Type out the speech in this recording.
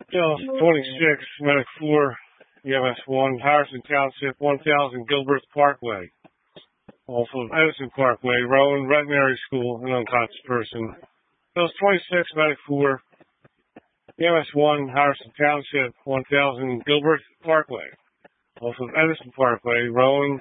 Bill 26, Medic 4, EMS 1, Harrison Township, 1000 Gilbert Parkway. Off of Edison Parkway, Rowan, Veterinary School, an unconscious person. Bill 26, Medic 4, EMS 1, Harrison Township, 1000 Gilbert Parkway. Off of Edison Parkway, Rowan,